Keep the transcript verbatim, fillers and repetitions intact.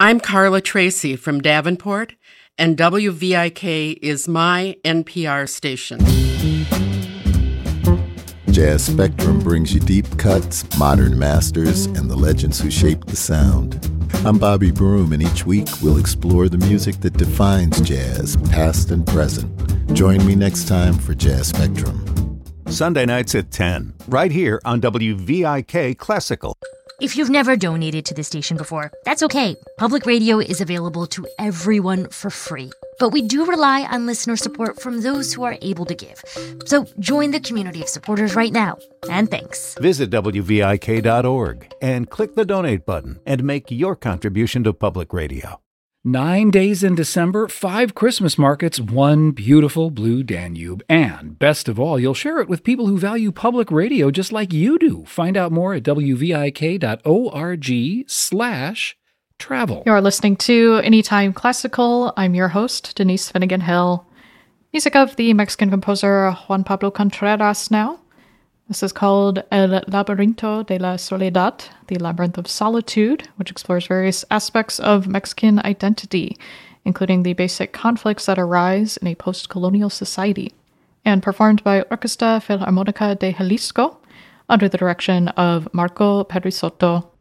I'm Carla Tracy from Davenport, and W V I K is my N P R station. Jazz Spectrum brings you deep cuts, modern masters, and the legends who shaped the sound. I'm Bobby Broom, and each week we'll explore the music that defines jazz, past and present. Join me next time for Jazz Spectrum. Sunday nights at ten, right here on W V I K Classical. If you've never donated to the station before, that's okay. Public radio is available to everyone for free. But we do rely on listener support from those who are able to give. So join the community of supporters right now. And thanks. Visit W V I K dot org and click the donate button and make your contribution to public radio. Nine days in December, five Christmas markets, one beautiful blue Danube. And best of all, you'll share it with people who value public radio just like you do. Find out more at W V I K dot org slash travel. You're listening to Anytime Classical. I'm your host, Denise Finnegan Hill. Music of the Mexican composer Juan Pablo Contreras now. This is called El Laberinto de la Soledad, the Labyrinth of Solitude, which explores various aspects of Mexican identity, including the basic conflicts that arise in a post-colonial society, and performed by Orquesta Filharmónica de Jalisco under the direction of Marco Pedrisotto.